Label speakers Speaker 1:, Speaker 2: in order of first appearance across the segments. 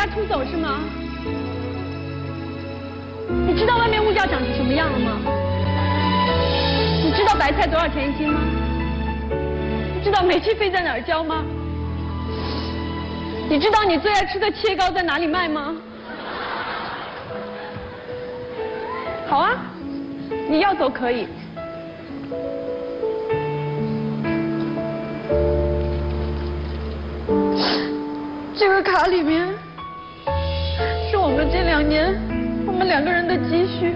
Speaker 1: 家出走是吗？你知道外面物价涨成什么样了吗？你知道白菜多少钱一斤吗？你知道煤气费在哪儿交吗？你知道你最爱吃的切糕在哪里卖吗？好啊，你要走可以。这个卡里面是我们这2年我们2个人的积蓄，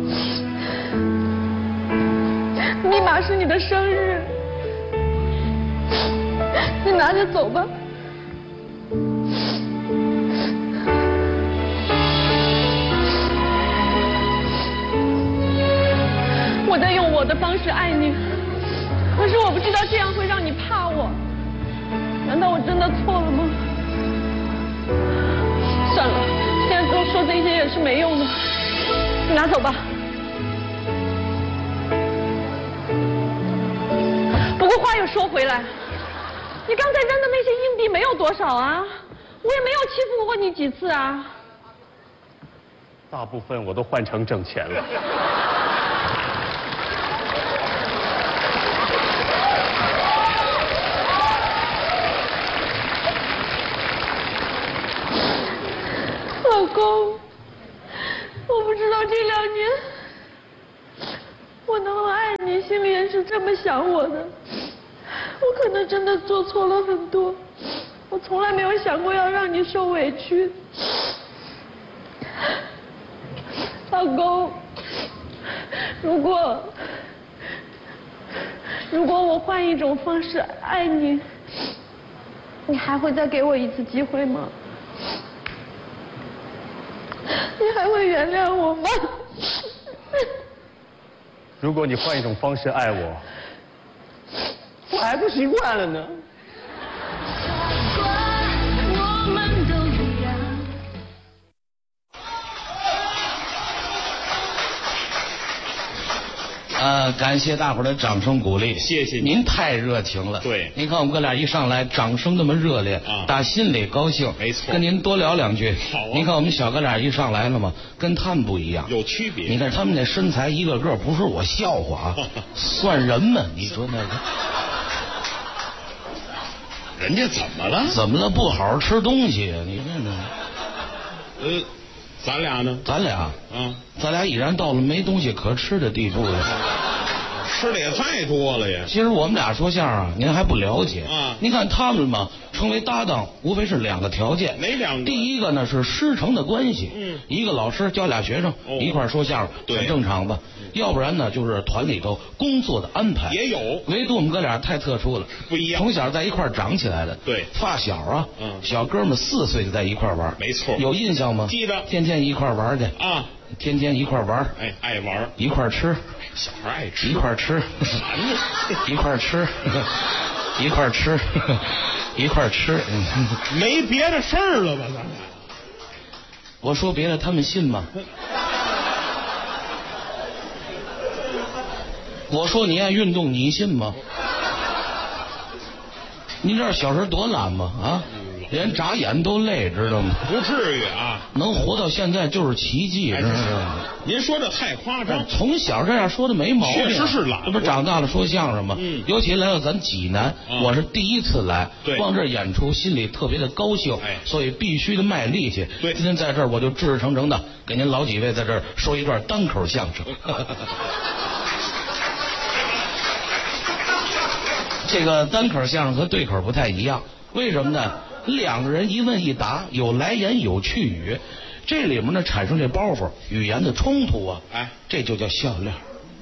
Speaker 1: 密码是你的生日，你拿着走吧。我在用我的方式爱你，可是我不知道这样会让你怕我，难道我真的错了吗？算了，现在多说这些也是没用的，你拿走吧。不过话又说回来，你刚才扔的那些硬币没有多少啊，我也没有欺负过你几次啊。
Speaker 2: 大部分我都换成挣钱了。
Speaker 1: 老公，我不知道这2年我那么爱你，心里也是这么想我的。我可能真的做错了很多，我从来没有想过要让你受委屈。老公，如果我换一种方式爱你，你还会再给我一次机会吗？你还会原谅我吗？
Speaker 2: 如果你换一种方式爱我，我还不习惯了呢。
Speaker 3: 感谢大伙儿的掌声鼓励，
Speaker 4: 谢谢
Speaker 3: 您太热情了。
Speaker 4: 对，
Speaker 3: 您看我们哥俩一上来，掌声那么热烈，打心里高兴。
Speaker 4: 没错，
Speaker 3: 跟您多聊2句。
Speaker 4: 好啊。
Speaker 3: 您看我们小哥俩一上来了嘛，跟他们不一样，
Speaker 4: 有区别。
Speaker 3: 你看他们那身材一个个不是我笑话啊，算人吗？你说那个，
Speaker 4: 人家怎么了？
Speaker 3: 怎么了？不好好吃东西呀？你这呢？
Speaker 4: 咱俩呢？
Speaker 3: 咱俩已然到了没东西可吃的地步了。
Speaker 4: 吃的也太多了呀！
Speaker 3: 其实我们俩说相声啊，您还不了解啊。您看他们嘛，成为搭档无非是2个条件。
Speaker 4: 哪2个？
Speaker 3: 第一个呢是师承的关系，一个老师教俩学生，一块说相声，很正常吧？要不然呢就是团里头工作的安排
Speaker 4: 也有，
Speaker 3: 唯独我们哥俩太特殊了，
Speaker 4: 不一样。
Speaker 3: 从小在一块长起来的，
Speaker 4: 对，
Speaker 3: 发小啊，小哥们4岁就在一块玩，
Speaker 4: 没错，
Speaker 3: 有印象吗？
Speaker 4: 记着，
Speaker 3: 天天一块玩去
Speaker 4: 啊。
Speaker 3: 天天一块玩，
Speaker 4: 哎，爱玩，
Speaker 3: 一块吃，
Speaker 4: 小孩爱吃，
Speaker 3: 一块吃，一块吃，一块吃，一块吃，
Speaker 4: 没别的事儿了吧？咱俩，
Speaker 3: 我说别的，他们信吗？我说你爱运动，你信吗？你知道小时候多懒吗？啊？连眨眼都累，知道吗？
Speaker 4: 不至于啊，
Speaker 3: 能活到现在就是奇迹，知道吗？
Speaker 4: 您说的太夸张，
Speaker 3: 从小这样说的没毛病，
Speaker 4: 确实是懒。
Speaker 3: 这不长大了说相声吗？尤其来到咱济南，我是第一次来，往这儿演出，心里特别的高兴，所以必须的卖力气。
Speaker 4: 对，
Speaker 3: 今天在这儿我就志志诚诚的给您老几位在这儿说一段单口相声。这个单口相声和对口不太一样，为什么呢？2个人一问一答，有来言有去语，这里面呢产生这包袱，语言的冲突啊，这就叫笑料。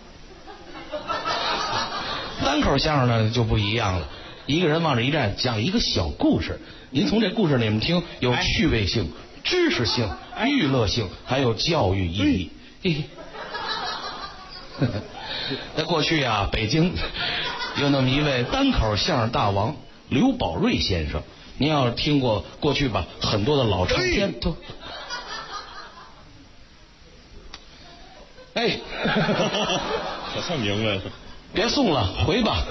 Speaker 3: 单口相声呢就不一样了，一个人往这一站，讲一个小故事，您从这故事里面听，有趣味性、知识性、娱乐性，还有教育意义。在过去啊，北京有那么一位单口相声大王刘宝瑞先生，您要是听过过去吧，很多的老唱片都，
Speaker 4: 我算明白了，
Speaker 3: 别送了，回吧。